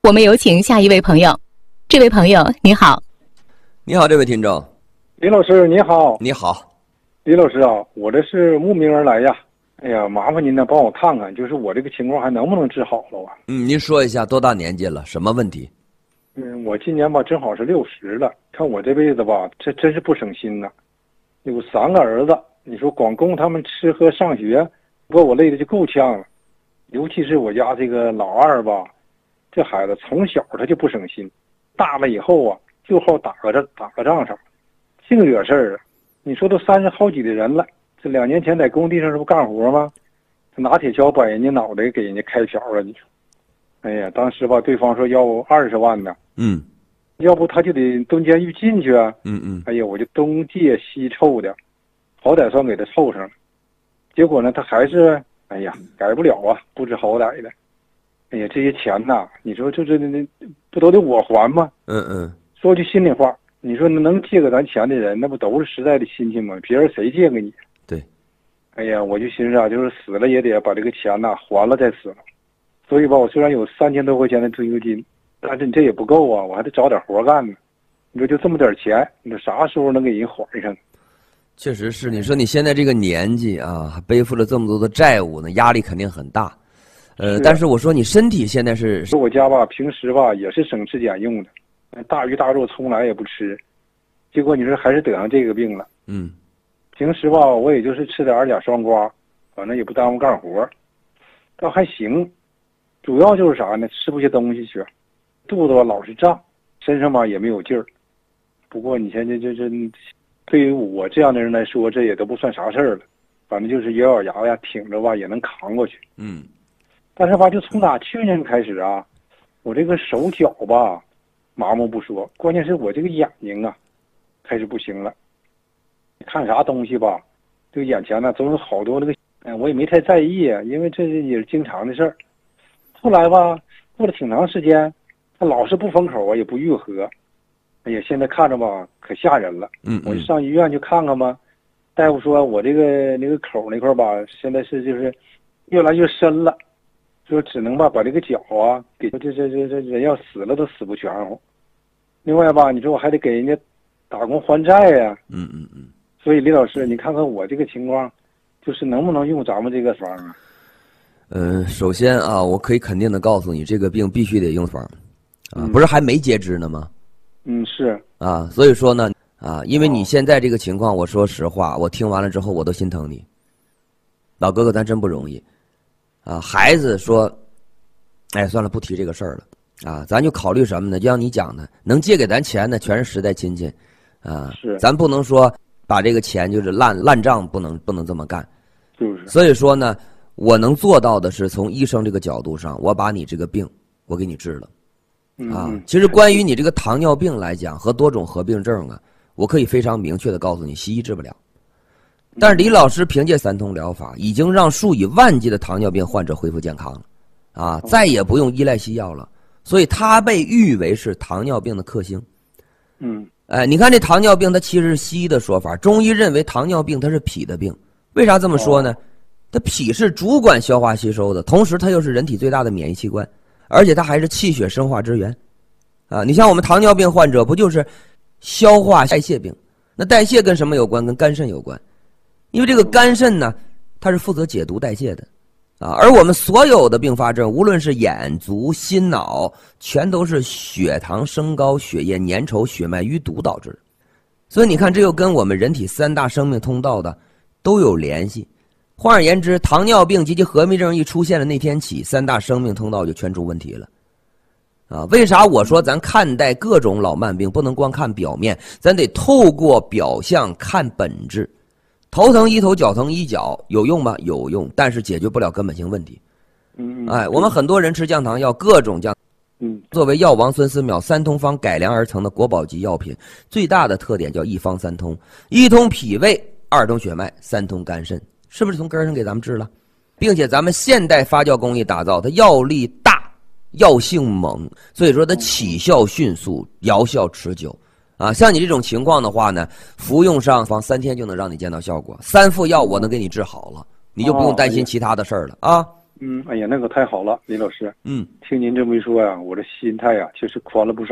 我们有请下一位朋友。这位朋友你好。 你好，这位听众。 李老师你好。 你好。 李老师啊，我这是慕名而来呀。哎呀，麻烦您呢帮我看看，就是我这个情况还能不能治好了啊？ 您说一下多大年纪了，什么问题？ 我今年吧正好是60了，看我这辈子吧，这真是不省心呐。有3个儿子，你说光供他们吃喝上学，不过我累的就够呛了。尤其是我家这个老二吧，这孩子从小他就不省心，大了以后啊就好打个仗啥，净惹事儿啊。你说都30好几的人了，这2年前在工地上这不干活吗？他拿铁锹把人家脑袋给人家开瓢了，你说。哎呀，当时吧对方说要20万呢，要不他就得蹲监狱进去啊。哎呀，我就东借西凑的，好歹算给他凑上了。结果呢他还是哎呀改不了啊，不知好歹的。哎呀，这些钱呐，你说这不都得我还吗？说句心里话，你说能借给咱钱的人，那不都是实在的亲戚吗？别人谁借给你？ 对。 哎呀，我就寻思啊，就是死了也得把这个钱呐还了再死了。所以吧，我虽然有3000多块钱的退休金，但是你这也不够啊，我还得找点活干呢。你说就这么点钱，你说啥时候能给人还上？ 确实是，你说你现在这个年纪啊，还背负了这么多的债务呢，压力肯定很大。但是我说你身体现在是， 我家吧平时吧也是省吃俭用的，大鱼大肉从来也不吃，结果你说还是得上这个病了。平时吧我也就是吃点二甲双胍，反正也不耽误干活，倒还行。主要就是啥呢？吃不下东西去，肚子吧老是胀，身上吧也没有劲儿。不过你现在这对于我这样的人来说，这也都不算啥事儿了。反正就是咬咬牙呀，挺着吧也能扛过去。但是吧，就从去年开始啊，我这个手脚吧麻木不说，关键是我这个眼睛啊开始不行了。看啥东西吧，这个眼前呢总有好多那个，我也没太在意，因为这也是经常的事儿。后来吧，过了挺长时间，他老是不封口啊，也不愈合。哎呀，现在看着吧，可吓人了。我就上医院去看看吧。大夫说我这个那个口那块吧，现在是就是越来越深了，说只能把这个脚啊给这人要死了都死不全乎。另外吧，你说我还得给人家打工还债呀。所以李老师，你看看我这个情况，就是能不能用咱们这个方啊？ 首先啊，我可以肯定的告诉你，这个病必须得用方，不是还没截肢呢吗？ 是啊，所以说呢，因为你现在这个情况，我说实话，我听完了之后我都心疼你，老哥哥咱真不容易，孩子说，哎，算了，不提这个事儿了，咱就考虑什么呢？就像你讲的，能借给咱钱的全是实在亲戚， 是， 咱不能说把这个钱就是烂账，不能这么干， 就是， 所以说呢。我能做到的是从医生这个角度上，我把你这个病我给你治了，其实关于你这个糖尿病来讲和多种合并症啊，我可以非常明确的告诉你，西医治不了。但是李老师凭借3通疗法，已经让数以万计的糖尿病患者恢复健康了，再也不用依赖西药了，所以他被誉为是糖尿病的克星。你看这糖尿病它其实是西医的说法，中医认为糖尿病它是脾的病，为啥这么说呢？它脾是主管消化吸收的，同时它又是人体最大的免疫器官，而且它还是气血生化之源，你像我们糖尿病患者不就是消化代谢病？那代谢跟什么有关？跟肝肾有关，因为这个肝肾呢，它是负责解毒代谢的，而我们所有的并发症，无论是眼、足、心、脑，全都是血糖升高、血液粘稠、血脉淤堵导致的。所以你看，这又跟我们人体3大生命通道的都有联系。换而言之，糖尿病及其合并症一出现的那天起，3大生命通道就全出问题了。为啥我说咱看待各种老慢病不能光看表面，咱得透过表象看本质。头疼医头，脚疼医脚，有用吗？有用，但是解决不了根本性问题。我们很多人吃降糖药，各种降，作为药王孙思邈3通方改良而成的国宝级药品，最大的特点叫一方3通：1通脾胃，2通血脉，3通肝肾。是不是从根上给咱们治了？并且咱们现代发酵工艺打造，它药力大，药性猛，所以说它起效迅速，疗效持久。像你这种情况的话呢，服用上方3天就能让你见到效果，3副药我能给你治好了，你就不用担心其他的事儿了啊。 哎呀，那可太好了，李老师。听您这么一说呀，我这心态呀，确实宽了不少。